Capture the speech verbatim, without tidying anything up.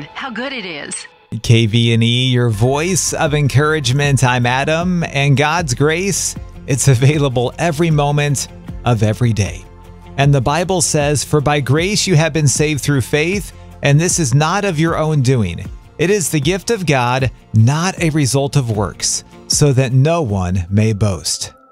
and how good it is. K V N E, your voice of encouragement. I'm Adam, and God's grace, it's available every moment of every day. And the Bible says, "For by grace you have been saved through faith, and this is not of your own doing. It is the gift of God, not a result of works, so that no one may boast."